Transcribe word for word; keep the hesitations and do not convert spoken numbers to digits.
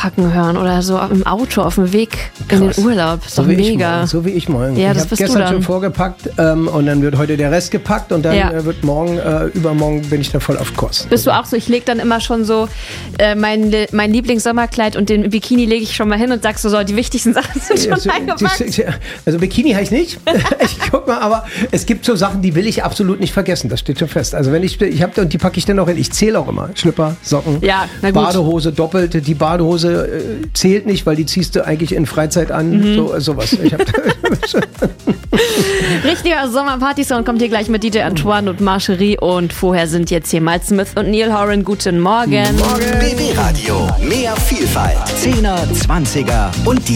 packen hören oder so im Auto auf dem Weg Krass. in den Urlaub. Ist so doch mega. Morgen, so wie ich morgen. Ja, ich habe gestern schon vorgepackt ähm, und dann wird heute der Rest gepackt und dann ja. äh, wird morgen, äh, übermorgen bin ich dann voll auf Kurs. Bist du auch so? Ich lege dann immer schon so äh, mein, mein Lieblingssommerkleid und den Bikini lege ich schon mal hin und sag so, so die wichtigsten Sachen sind schon also, eingepackt. Also Bikini habe ich nicht. Ich guck mal, aber es gibt so Sachen, die will ich absolut nicht vergessen. Das steht schon fest. Also wenn ich, ich habe und die packe ich dann auch hin. Ich zähle auch immer. Schlüpper, Socken, ja, na gut. Badehose, doppelte. Die Badehose äh, zählt nicht, weil die ziehst du eigentlich in Freizeit an. Mhm. So, sowas. Ich hab Richtiger Sommerparty-Sound kommt hier gleich mit D J Antoine und Marcherie und vorher sind jetzt hier Miles Smith und Neil Horan. Guten Morgen. Morgen. B B Radio. Mehr Vielfalt. Zehner, Zwanziger und die